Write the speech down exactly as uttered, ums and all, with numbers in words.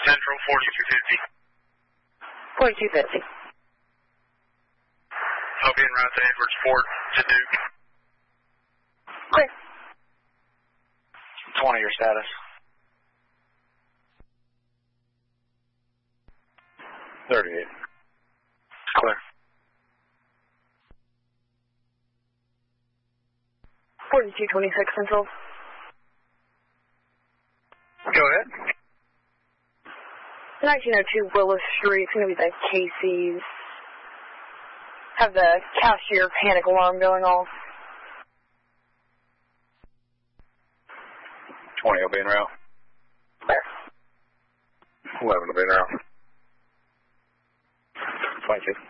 Central, forty-two fifty. forty-two fifty. I'll be en route to Edwardsport to Duke. Clear. twenty, your status. thirty-eight. Clear. forty-two twenty-six Central. Go ahead. nineteen oh two Willis Street. It's going to be the Casey's. Have the cashier panic alarm going off. twenty will be en route. Clear. eleven will be en route. twenty-two.